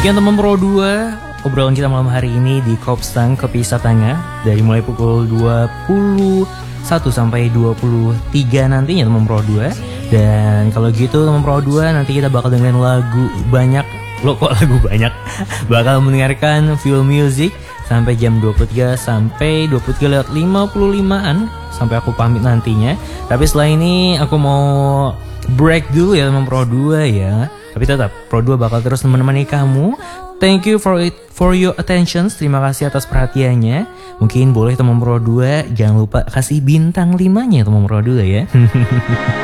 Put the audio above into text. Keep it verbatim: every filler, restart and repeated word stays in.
Demikian teman Pro dua, obrolan kita malam hari ini di Kopstang Kopi Satanga dari mulai pukul dua puluh satu sampai dua puluh tiga nantinya teman Pro dua. Dan kalau gitu teman Pro dua, nanti kita bakal dengerin lagu banyak. Lo kok lagu banyak? Bakal mendengarkan film music sampai jam dua puluh tiga sampai dua puluh tiga lewat lima puluh limaan sampai aku pamit nantinya. Tapi setelah ini aku mau break dulu ya teman Pro dua ya. Tapi tetap Pro dua bakal terus menemani kamu. Thank you for it for your attention. Terima kasih atas perhatiannya. Mungkin boleh teman Pro dua jangan lupa kasih bintang limanya teman Pro dua ya.